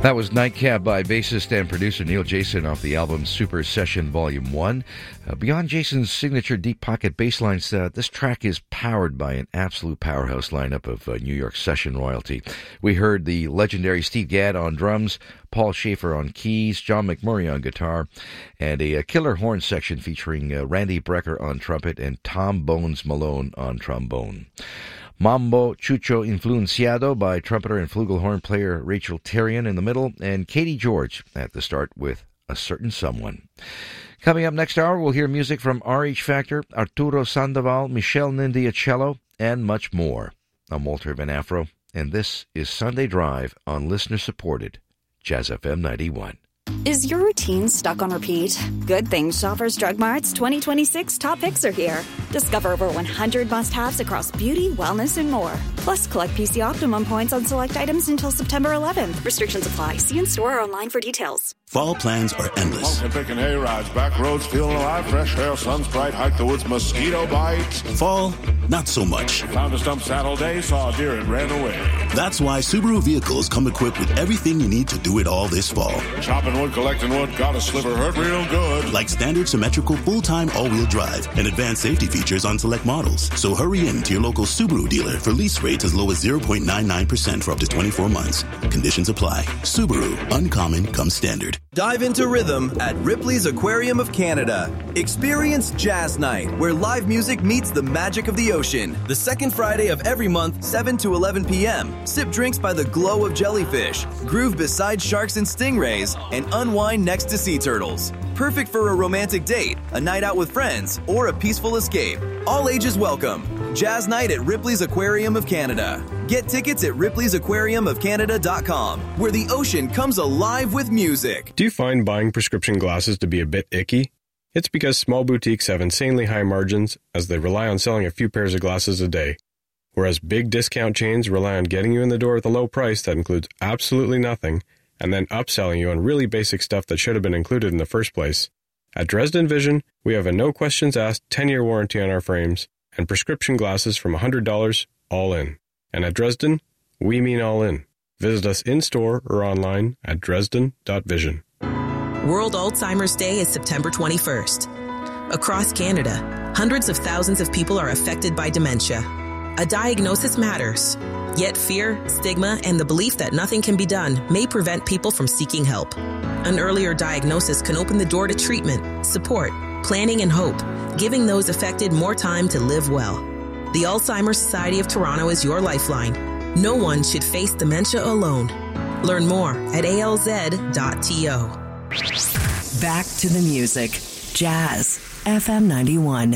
That was Nightcap by bassist and producer Neil Jason off the album Super Session Volume 1. Beyond Jason's signature deep pocket bass lines, this track is powered by an absolute powerhouse lineup of New York session royalty. We heard the legendary Steve Gadd on drums, Paul Schaefer on keys, John McMurray on guitar, and a killer horn section featuring Randy Brecker on trumpet and Tom Bones Malone on trombone. Mambo Chucho Influenciado by trumpeter and flugelhorn player Rachel Terrian in the middle, and Katie George at the start with A Certain Someone. Coming up next hour, we'll hear music from R.H. Factor, Arturo Sandoval, Michelle Nindia cello, and much more. I'm Walter Van Afro, and this is Sunday Drive on listener-supported Jazz FM 91. Is your routine stuck on repeat? Good thing Shoppers Drug Mart's 2026 top picks are here. Discover over 100 must-haves across beauty, wellness, and more. Plus, collect PC Optimum points on select items until September 11th. Restrictions apply. See in-store or online for details. Fall plans are endless. Pumpkin picking hay rides, back roads feeling alive, fresh air, sun's bright, hike the woods, mosquito bites. Fall, not so much. Found a stump saddle day, saw a deer and ran away. That's why Subaru vehicles come equipped with everything you need to do it all this fall. Chopping wood, collecting wood, got a sliver, hurt real good. Like standard symmetrical full-time all-wheel drive and advanced safety features on select models. So hurry in to your local Subaru dealer for lease rates as low as 0.99% for up to 24 months. Conditions apply. Subaru, uncommon comes standard. Dive into rhythm at Ripley's Aquarium of Canada. Experience Jazz Night, where live music meets the magic of the ocean. The second Friday of every month, 7 to 11 p.m. Sip drinks by the glow of jellyfish, groove beside sharks and stingrays, and unwind next to sea turtles. Perfect for a romantic date, a night out with friends, or a peaceful escape. All ages welcome. Jazz Night at Ripley's Aquarium of Canada. Get tickets at ripleysAquariumofcanada.com, where the ocean comes alive with music. Do you find buying prescription glasses to be a bit icky? It's because small boutiques have insanely high margins as they rely on selling a few pairs of glasses a day, whereas big discount chains rely on getting you in the door with a low price that includes absolutely nothing and then upselling you on really basic stuff that should have been included in the first place. At Dresden Vision, we have a no-questions-asked 10-year warranty on our frames and prescription glasses from $100 all in. And at Dresden, we mean all in. Visit us in-store or online at dresden.vision. World Alzheimer's Day is September 21st. Across Canada, hundreds of thousands of people are affected by dementia. A diagnosis matters. Yet fear, stigma, and the belief that nothing can be done may prevent people from seeking help. An earlier diagnosis can open the door to treatment, support, planning, and hope, giving those affected more time to live well. The Alzheimer's Society of Toronto is your lifeline. No one should face dementia alone. Learn more at alz.to. Back to the music. Jazz FM 91.